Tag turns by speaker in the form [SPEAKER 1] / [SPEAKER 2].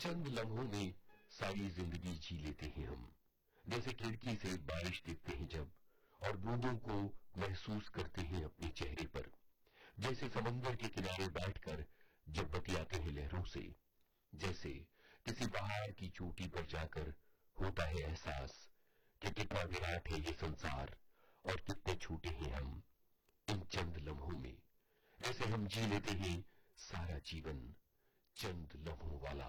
[SPEAKER 1] चंद लम्हों में सारी जिंदगी जी लेते हैं हम। जैसे खिड़की से बारिश देखते हैं जब, और बूंदों को महसूस करते हैं अपने चेहरे पर। जैसे समंदर के किनारे बैठकर जब बतियाते हैं लहरों से। जैसे किसी पहाड़ की चोटी पर जाकर होता है एहसास कि कितना विराट है ये संसार और कितने छोटे हैं हम इन चंद लम्हों में। ऐसे हम जी लेते हैं सारा जीवन चंद लम्हों वाला।